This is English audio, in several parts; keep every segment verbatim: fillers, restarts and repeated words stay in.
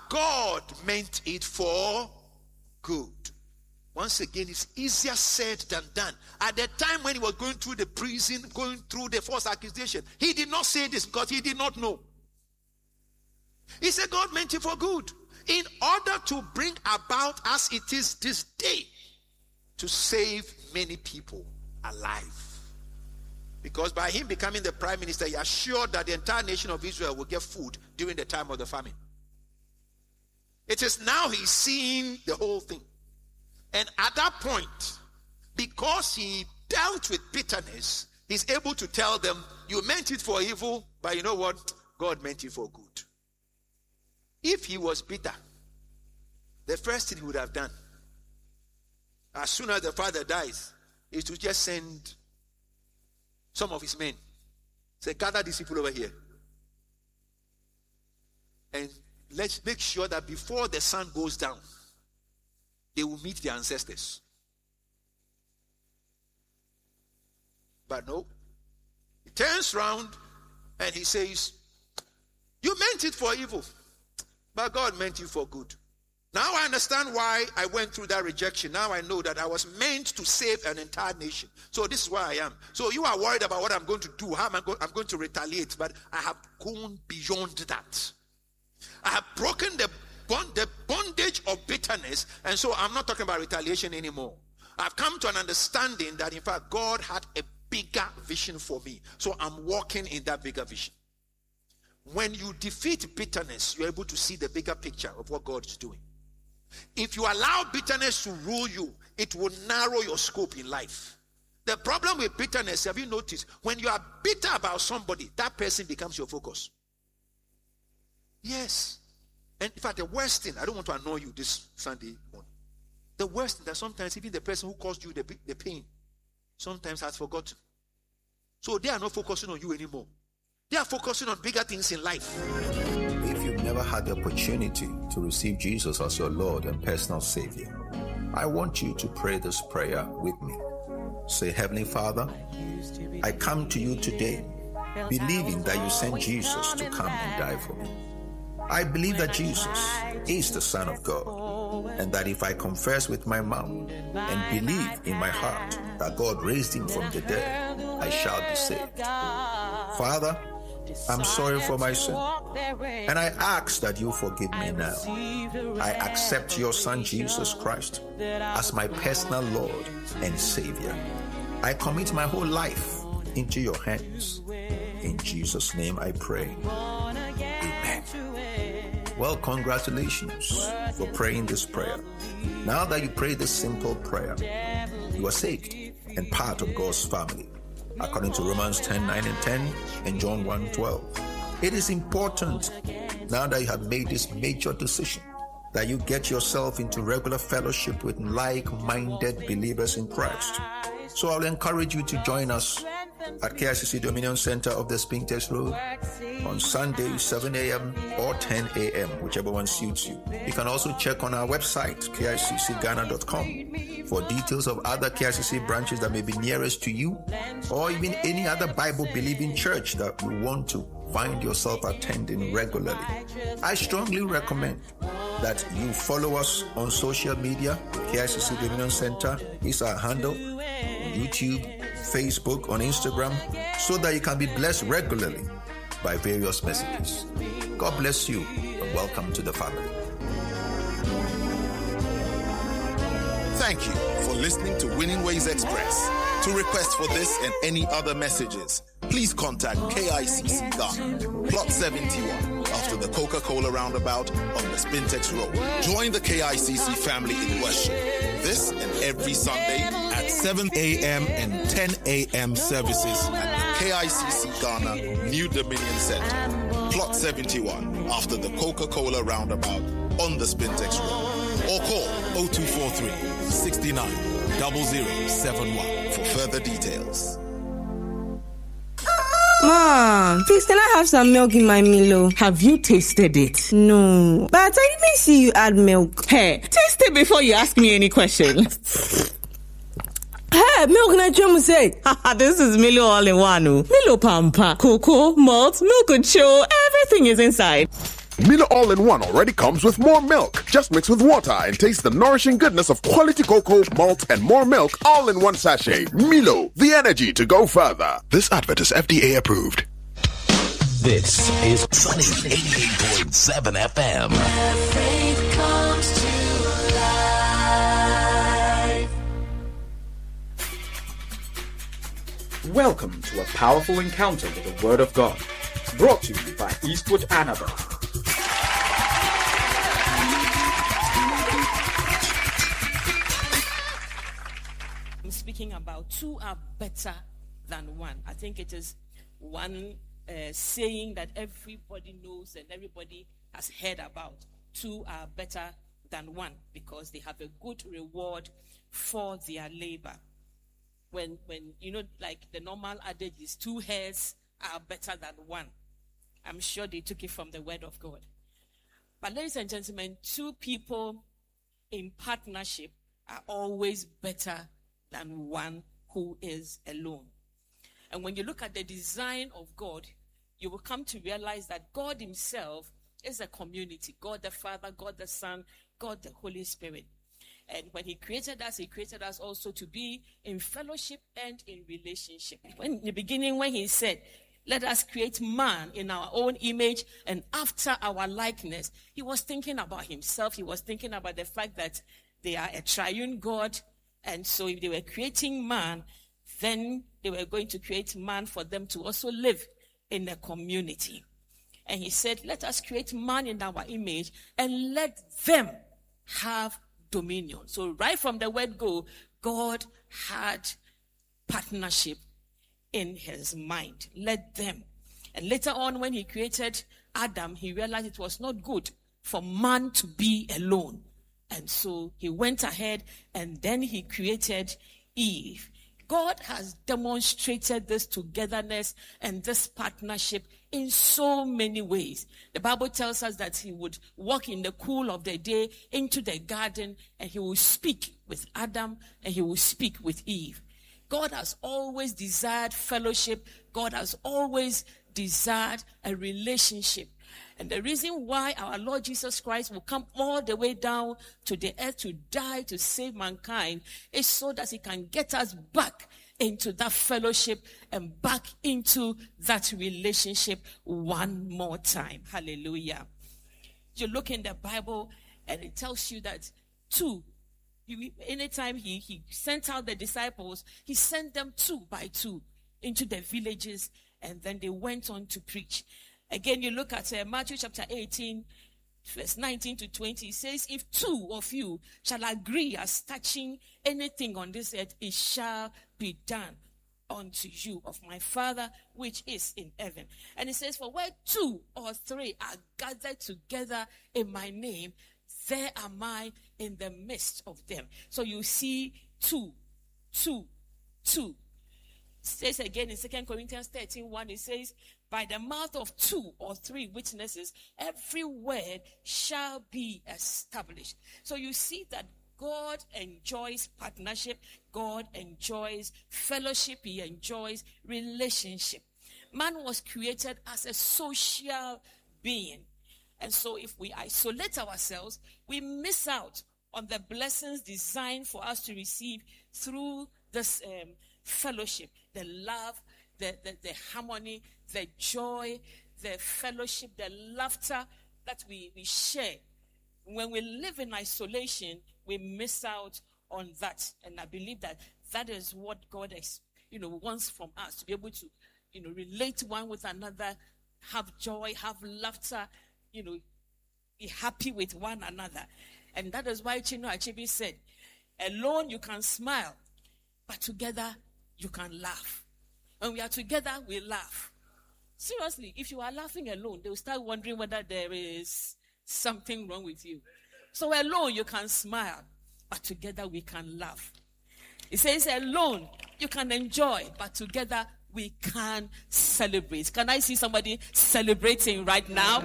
God meant it for good. Once again, it's easier said than done. At the time when he was going through the prison, going through the false accusation, he did not say this because he did not know. He said God meant it for good, in order to bring about, as it is this day, to save many people alive. Because by him becoming the prime minister, he assured that the entire nation of Israel will get food during the time of the famine. It is now he's seeing the whole thing. And at that point, because he dealt with bitterness, he's able to tell them, you meant it for evil, but you know what? God meant it for good. If he was bitter, the first thing he would have done, as soon as the father dies, is to just send some of his men. Say, gather these people over here. And let's make sure that before the sun goes down, they will meet their ancestors. But no. He turns around and he says, you meant it for evil, but God meant you for good. Now I understand why I went through that rejection. Now I know that I was meant to save an entire nation. So this is where I am. So you are worried about what I'm going to do. How am I going? I'm going to retaliate. But I have gone beyond that. I have broken the bond, the bondage of bitterness. And so I'm not talking about retaliation anymore. I've come to an understanding that in fact God had a bigger vision for me. So I'm walking in that bigger vision. When you defeat bitterness, you're able to see the bigger picture of what God is doing. If you allow bitterness to rule you, it will narrow your scope in life. The problem with bitterness, have you noticed? When you are bitter about somebody, that person becomes your focus. Yes. And in fact, the worst thing, I don't want to annoy you this Sunday morning. The worst thing that sometimes even the person who caused you the, the pain sometimes has forgotten. So they are not focusing on you anymore. They are focusing on bigger things in life. If you've never had the opportunity to receive Jesus as your Lord and personal Savior, I want you to pray this prayer with me. Say, Heavenly Father, I come to you today believing that you sent Jesus to come and die for me. I believe that Jesus is the Son of God, and that if I confess with my mouth and believe in my heart that God raised him from the dead, I shall be saved. Father, I'm sorry for my sin, and I ask that you forgive me now. I accept your Son, Jesus Christ, as my personal Lord and Savior. I commit my whole life into your hands. In Jesus' name I pray. Amen. Well, congratulations for praying this prayer. Now that you pray this simple prayer, you are saved and part of God's family, according to Romans ten nine and ten and John one twelve. It is important, now that you have made this major decision, that you get yourself into regular fellowship with like-minded believers in Christ. So I'll encourage you to join us at K I C C Dominion Center of the Spintex Road on Sunday, seven a.m. or ten a.m., whichever one suits you. You can also check on our website, K I C C Ghana dot com, for details of other K I C C branches that may be nearest to you, or even any other Bible-believing church that you want to find yourself attending regularly. I strongly recommend that you follow us on social media. K I C C Dominion Center is our handle on YouTube, Facebook, on Instagram, so that you can be blessed regularly by various messages. God bless you and welcome to the family. Thank you for listening to Winning Ways Express. To request for this and any other messages, please contact K I C C Ghana, Plot seventy-one, after the Coca-Cola roundabout on the Spintex Road. Join the K I C C family in worship this and every Sunday at seven a.m. and ten a.m. services at the K I C C Ghana New Dominion Center, Plot seventy-one, after the Coca-Cola roundabout on the Spintex Road. Or call oh two four three, six nine, zero zero seven one for further details. Mom, please can I have some milk in my Milo? Have you tasted it? No, but I didn't see you add milk. Hey, taste it before you ask me any questions. Hey, milk na chemu say. This is Milo all in one. Milo Pampa, cocoa, malt, milk and show, everything is inside. Milo All-in-One already comes with more milk. Just mix with water and taste the nourishing goodness of quality cocoa, malt, and more milk all in one sachet. Milo, the energy to go further. This advert is F D A approved. This is Sunny eighty-eight point seven F M. Faith comes to life. Welcome to a powerful encounter with the Word of God. Brought to you by Eastwood Annabelle. I'm speaking about two are better than one. I think it is one uh, saying that everybody knows and everybody has heard about. Two are better than one because they have a good reward for their labor. When, when you know, like the normal adage is two hairs are better than one. I'm sure they took it from the Word of God. But ladies and gentlemen, two people in partnership are always better than one who is alone. And when you look at the design of God, you will come to realize that God himself is a community. God the Father, God the Son, God the Holy Spirit. And when he created us, he created us also to be in fellowship and in relationship. When, in the beginning, when he said, let us create man in our own image and after our likeness, he was thinking about himself. He was thinking about the fact that they are a triune God. And so if they were creating man, then they were going to create man for them to also live in a community. And he said, let us create man in our image and let them have dominion. So right from the word go, God had partnership in his mind. Let them. And later on when he created Adam, he realized it was not good for man to be alone. And so he went ahead and then he created Eve. God has demonstrated this togetherness and this partnership in so many ways. The Bible tells us that he would walk in the cool of the day into the garden and he will speak with Adam and he will speak with Eve. God has always desired fellowship. God has always desired a relationship. And the reason why our Lord Jesus Christ will come all the way down to the earth to die to save mankind is so that he can get us back into that fellowship and back into that relationship one more time. Hallelujah. You look in the Bible and it tells you that two, you, anytime he, he sent out the disciples, he sent them two by two into the villages and then they went on to preach. Again, you look at uh, Matthew chapter eighteen, verse nineteen to twenty. It says, if two of you shall agree as touching anything on this earth, it shall be done unto you of my Father which is in heaven. And it says, for where two or three are gathered together in my name, there am I in the midst of them. So you see two, two, two. It says again in Second Corinthians thirteen one, it says, by the mouth of two or three witnesses, every word shall be established. So you see that God enjoys partnership. God enjoys fellowship. He enjoys relationship. Man was created as a social being. And so if we isolate ourselves, we miss out on the blessings designed for us to receive through this um, fellowship, the love, the, the, the harmony, the joy, the fellowship, the laughter that we, we share. When we live in isolation, we miss out on that. And I believe that that is what God is, you know, wants from us, to be able to, you know, relate one with another, have joy, have laughter, you know, be happy with one another. And that is why Chinua Achebe said, alone you can smile, but together you can laugh. When we are together, we laugh. Seriously, if you are laughing alone, they will start wondering whether there is something wrong with you. So alone you can smile, but together we can laugh. It says alone you can enjoy, but together we can celebrate. Can I see somebody celebrating right now?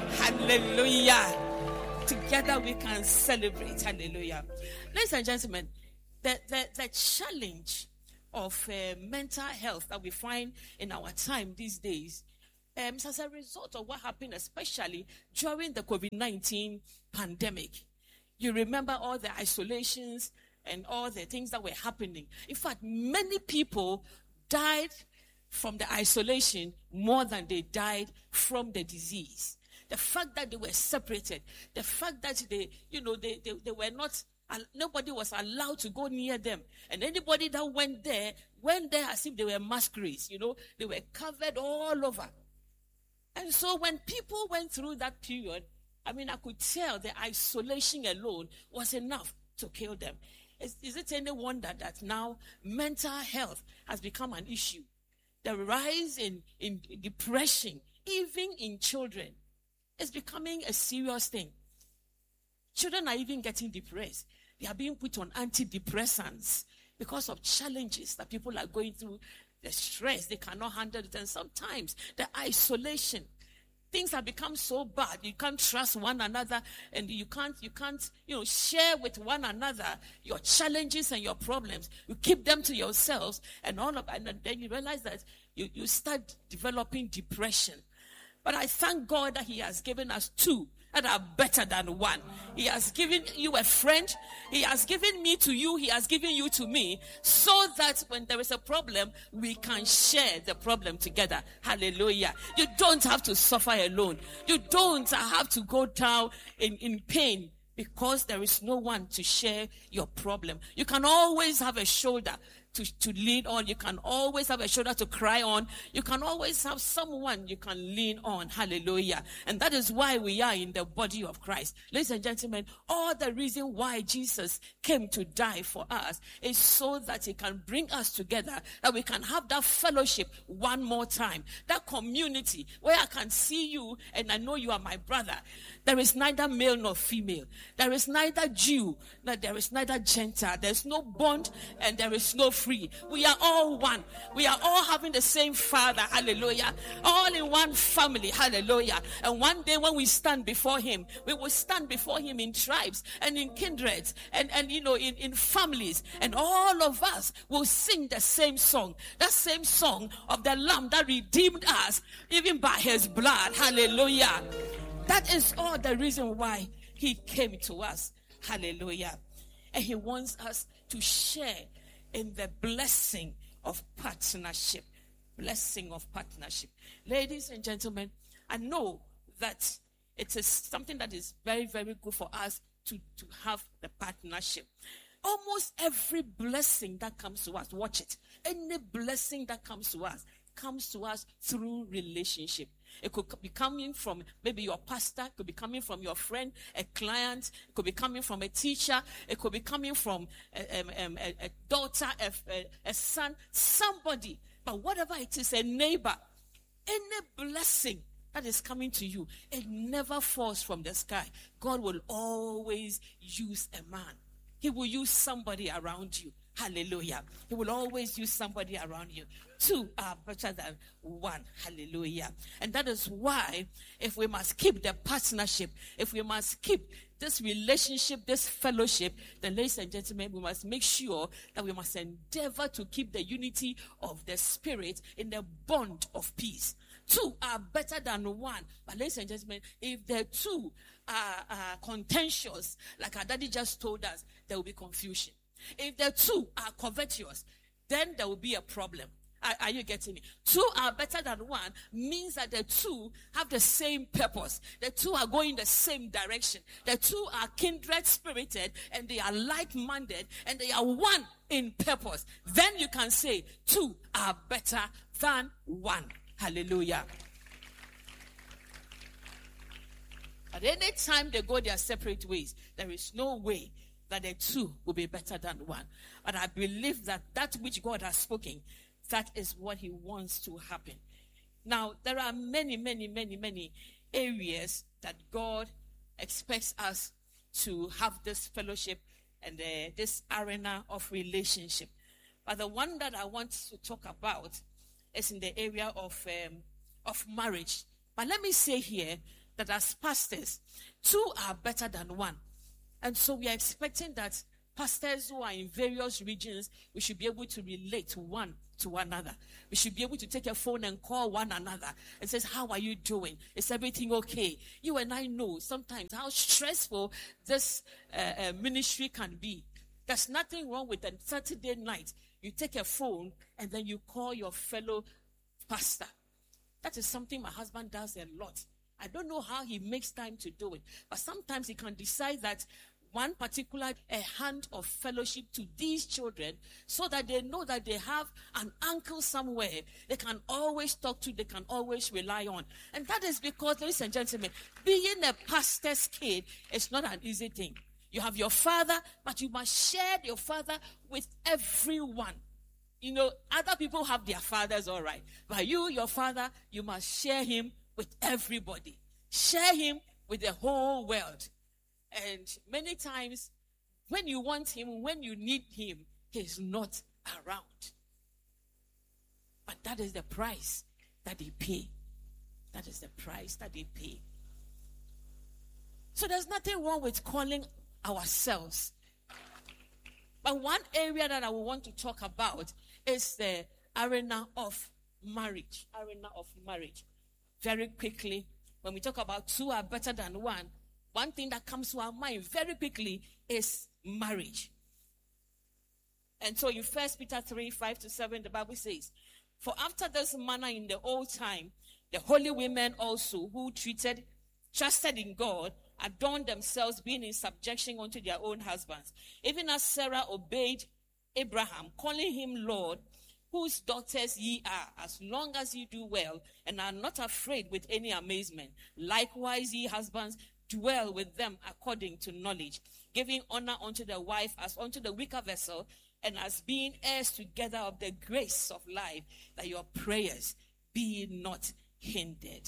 Hallelujah. Together we can celebrate. Hallelujah. Ladies and gentlemen, the, the, the challenge of uh, mental health that we find in our time these days um, as a result of what happened, especially during the COVID nineteen pandemic. You remember all the isolations and all the things that were happening. In fact, many people died from the isolation more than they died from the disease. The fact that they were separated, the fact that they, you know, they, they, they were not, uh, nobody was allowed to go near them. And anybody that went there, went there as if they were masquerades, you know, they were covered all over. And so when people went through that period, I mean, I could tell the isolation alone was enough to kill them. Is, is it any wonder that now mental health has become an issue? The rise in, in depression, even in children, is becoming a serious thing. Children are even getting depressed. They are being put on antidepressants because of challenges that people are going through, the stress, they cannot handle it, and sometimes the isolation. Things have become so bad. You can't trust one another, and you can't, you can't, you know, share with one another your challenges and your problems. You keep them to yourselves, and all of, and then you realize that you, you start developing depression. But I thank God that He has given us two that are better than one. He has given you a friend. He has given me to you. He has given you to me, so that when there is a problem, we can share the problem together. Hallelujah. You don't have to suffer alone. You don't have to go down in, in pain because there is no one to share your problem. You can always have a shoulder to, to lean on. You can always have a shoulder to cry on. You can always have someone you can lean on. Hallelujah. And that is why we are in the body of Christ. Ladies and gentlemen, all the reason why Jesus came to die for us is so that He can bring us together, that we can have that fellowship one more time. That community where I can see you and I know you are my brother. There is neither male nor female. There is neither Jew, there is neither Gentile. There is no bond and there is no free. We are all one. We are all having the same Father. Hallelujah. All in one family. Hallelujah. And one day when we stand before Him, we will stand before Him in tribes and in kindreds and, and you know, in, in families. And all of us will sing the same song. That same song of the Lamb that redeemed us even by His blood. Hallelujah. That is all the reason why He came to us. Hallelujah. And He wants us to share in the blessing of partnership. Blessing of partnership. Ladies and gentlemen, I know that it is something that is very, very good for us to, to have the partnership. Almost every blessing that comes to us, watch it. Any blessing that comes to us, comes to us through relationship. It could be coming from maybe your pastor, it could be coming from your friend, a client, it could be coming from a teacher, it could be coming from a, a, a, a daughter, a, a, a son, somebody. But whatever it is, a neighbor, any blessing that is coming to you, it never falls from the sky. God will always use a man. He will use somebody around you. Hallelujah. He will always use somebody around you. Two are better than one. Hallelujah. And that is why, if we must keep the partnership, if we must keep this relationship, this fellowship, then ladies and gentlemen, we must make sure that we must endeavor to keep the unity of the Spirit in the bond of peace. Two are better than one. But ladies and gentlemen, if the two are, are contentious, like our daddy just told us, there will be confusion. If the two are covetous, then there will be a problem. Are, are you getting it? Two are better than one means that the two have the same purpose. The two are going the same direction. The two are kindred spirited and they are like-minded and they are one in purpose. Then you can say two are better than one. Hallelujah. At any time they go their separate ways, there is no way that the two will be better than one. But I believe that that which God has spoken, that is what He wants to happen. Now, there are many, many, many, many areas that God expects us to have this fellowship and uh, this arena of relationship. But the one that I want to talk about is in the area of um, of marriage. But let me say here that as pastors, two are better than one. And so we are expecting that Pastors who are in various regions, we should be able to relate one to another. We should be able to take a phone and call one another and say, how are you doing? Is everything okay? You and I know sometimes how stressful this uh, uh, ministry can be. There's nothing wrong with a Saturday night. You take a phone and then you call your fellow pastor. That is something my husband does a lot. I don't know how he makes time to do it, but sometimes he can decide that one particular a hand of fellowship to these children so that they know that they have an uncle somewhere they can always talk to, they can always rely on. And that is because, ladies and gentlemen, being a pastor's kid is not an easy thing. You have your father, but you must share your father with everyone. You know, other people have their fathers, all right. But you, your father, you must share him with everybody. Share him with the whole world. And many times, when you want him, when you need him, he's not around. But that is the price that they pay. That is the price that they pay. So there's nothing wrong with calling ourselves. But one area that I will want to talk about is the arena of marriage. Arena of marriage. Very quickly, when we talk about two are better than one, one thing that comes to our mind very quickly is marriage. And so in First Peter three, five to seven, the Bible says, for after this manner in the old time, the holy women also who treated, trusted in God, adorned themselves, being in subjection unto their own husbands. Even as Sarah obeyed Abraham, calling him Lord, whose daughters ye are, as long as ye do well, and are not afraid with any amazement. Likewise, ye husbands, dwell with them according to knowledge, giving honor unto the wife as unto the weaker vessel, and as being heirs together of the grace of life, that your prayers be not hindered.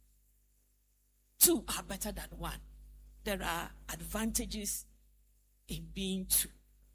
Two are better than one. There are advantages in being two.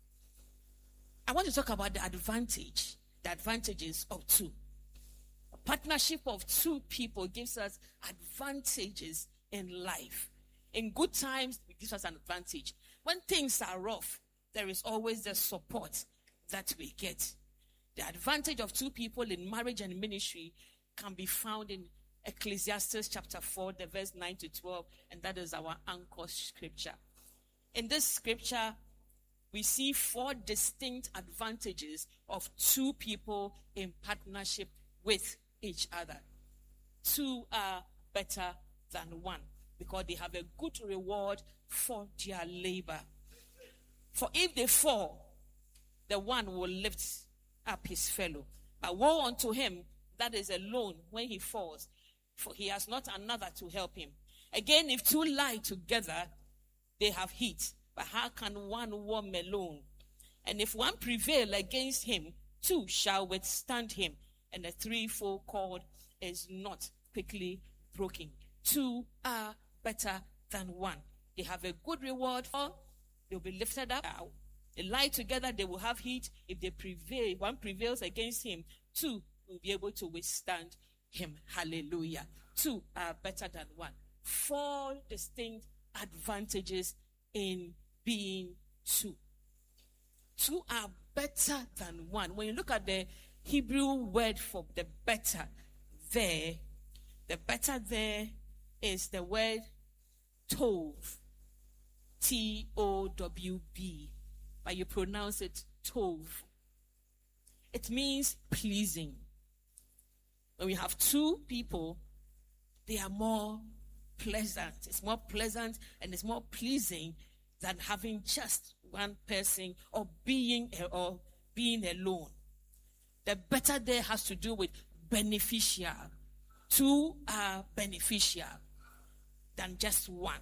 I want to talk about the advantage, the advantages of two. A partnership of two people gives us advantages in life. In good times, it gives us an advantage. When things are rough, there is always the support that we get. The advantage of two people in marriage and ministry can be found in Ecclesiastes chapter four, the verse nine to twelve, and that is our anchor scripture. In this scripture, we see four distinct advantages of two people in partnership with each other. Two are better than one, because they have a good reward for their labor. For if they fall, the one will lift up his fellow. But woe unto him that is alone when he falls, for he has not another to help him. Again, if two lie together, they have heat. But how can one warm alone? And if one prevail against him, two shall withstand him. And the threefold cord is not quickly broken. Two are better than one. They have a good reward, or they'll be lifted up. They lie together, they will have heat. If they prevail, one prevails against him, two will be able to withstand him. Hallelujah. Two are better than one. Four distinct advantages in being two. Two are better than one. When you look at the Hebrew word for the better there, the better there is the word tov. T O W B. But you pronounce it tov. It means pleasing. When we have two people, they are more pleasant. It's more pleasant and it's more pleasing than having just one person or being or being alone. The better there has to do with beneficial. Two are beneficial than just one.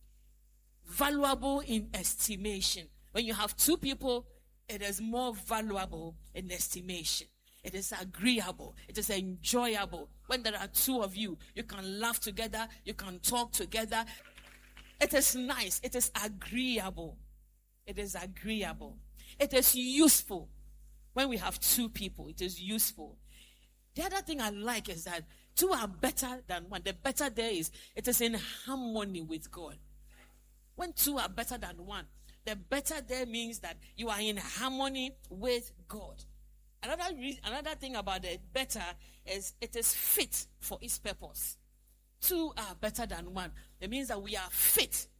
Valuable in estimation. When you have two people, it is more valuable in estimation. It is agreeable. It is enjoyable. When there are two of you, you can laugh together. You can talk together. It is nice. It is agreeable. It is agreeable. It is useful. When we have two people, it is useful. The other thing I like is that two are better than one. The better there is, it is in harmony with God. When two are better than one, The better there means that you are in harmony with God. Another re- another thing about the better is it is fit for its purpose. Two are better than one. It means that we are fit